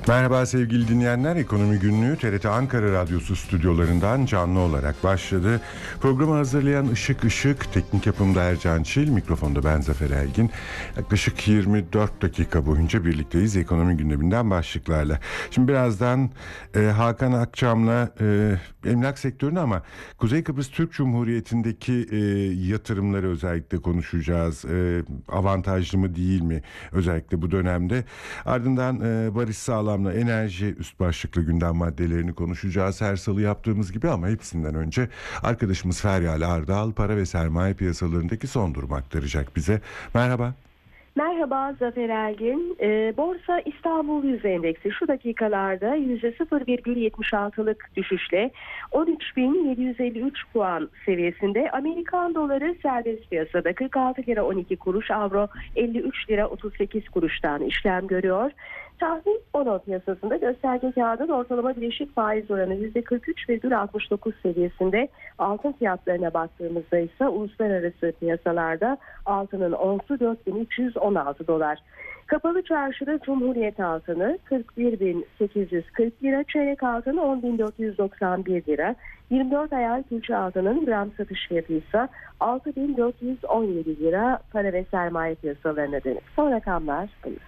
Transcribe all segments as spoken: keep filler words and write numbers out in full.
Merhaba sevgili dinleyenler, Ekonomi Günlüğü T R T Ankara Radyosu stüdyolarından canlı olarak başladı. Programı hazırlayan Işık Işık, teknik yapımda Ercan Çil, mikrofonda ben Zafer Elgin. Yaklaşık yirmi dört dakika boyunca birlikteyiz ekonomi gündeminden başlıklarla. Şimdi birazdan e, Hakan Akçam'la e, emlak sektörünü ama Kuzey Kıbrıs Türk Cumhuriyeti'ndeki e, yatırımları özellikle konuşacağız. E, avantajlı mı değil mi özellikle bu dönemde. Ardından e, Barış Sağlam enerji üst başlıklı gündem maddelerini konuşacağız her salı yaptığımız gibi, ama hepsinden önce arkadaşımız Feryal Ardal para ve sermaye piyasalarındaki son durumu aktaracak bize. Merhaba. Merhaba Zafer Elgin. E, Borsa İstanbul Yüz Endeksi şu dakikalarda yüzde sıfır virgül yetmiş altılık düşüşle on üç bin yedi yüz elli üç puan seviyesinde. Amerikan doları serbest piyasada kırk altı lira on iki kuruş, avro elli üç lira otuz sekiz kuruştan işlem görüyor. Tahvil bono piyasasında gösterge kağıdın ortalama bileşik faiz oranı yüzde kırk üç virgül altmış dokuz seviyesinde. Altın fiyatlarına baktığımızda ise uluslararası piyasalarda altının onsu dört bin üç yüz on altı dolar. Kapalı çarşıda Cumhuriyet altını kırk bir bin sekiz yüz kırk lira, çeyrek altını on bin dört yüz doksan bir lira, yirmi dört ayar külçe altının gram satış fiyatı ise altı bin dört yüz on yedi lira. Para ve sermaye piyasalarına dönük son rakamlar buyur.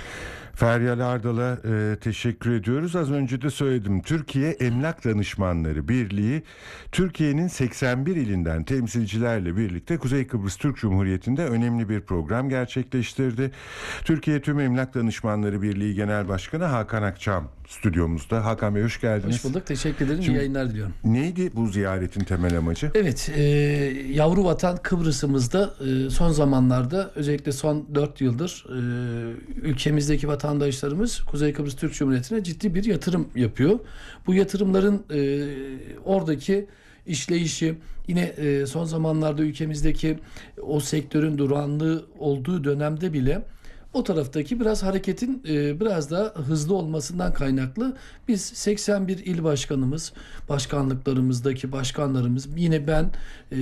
Feryal Ardal'a e, teşekkür ediyoruz. Az önce de söyledim. Türkiye Emlak Danışmanları Birliği Türkiye'nin seksen bir ilinden temsilcilerle birlikte Kuzey Kıbrıs Türk Cumhuriyeti'nde önemli bir program gerçekleştirdi. Türkiye Tüm Emlak Danışmanları Birliği Genel Başkanı Hakan Akçam stüdyomuzda. Hakan Bey hoş geldiniz. Hoş bulduk. Teşekkür ederim. Şimdi, İyi yayınlar diliyorum. Neydi bu ziyaretin temel amacı? Evet. E, yavru vatan Kıbrıs'ımızda e, son zamanlarda özellikle son dört yıldır e, ülkemizdeki vatandaşlarımız Kuzey Kıbrıs Türk Cumhuriyeti'ne ciddi bir yatırım yapıyor. Bu yatırımların e, oradaki işleyişi, yine e, son zamanlarda ülkemizdeki o sektörün durağanlığı olduğu dönemde bile o taraftaki biraz hareketin e, biraz daha hızlı olmasından kaynaklı biz seksen bir il başkanımız, başkanlıklarımızdaki başkanlarımız, yine ben e,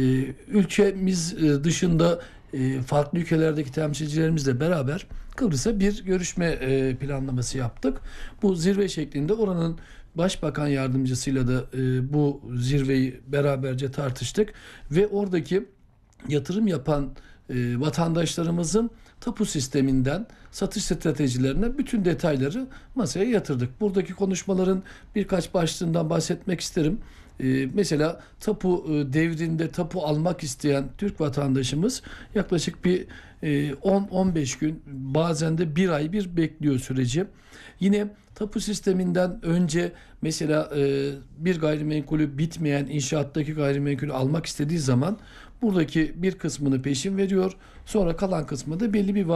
ülkemiz e, dışında e, farklı ülkelerdeki temsilcilerimizle beraber Kıbrıs'a bir görüşme e, planlaması yaptık. Bu zirve şeklinde oranın Başbakan yardımcısıyla da e, bu zirveyi beraberce tartıştık ve oradaki yatırım yapan e, vatandaşlarımızın tapu sisteminden satış stratejilerine bütün detayları masaya yatırdık. Buradaki konuşmaların birkaç başlığından bahsetmek isterim. Ee, mesela tapu e, devrinde tapu almak isteyen Türk vatandaşımız yaklaşık bir e, on on beş gün, bazen de bir ay bir bekliyor süreci. Yine tapu sisteminden önce mesela e, bir gayrimenkulü bitmeyen inşaattaki gayrimenkulü almak istediği zaman buradaki bir kısmını peşin veriyor. Sonra kalan kısmı da belli bir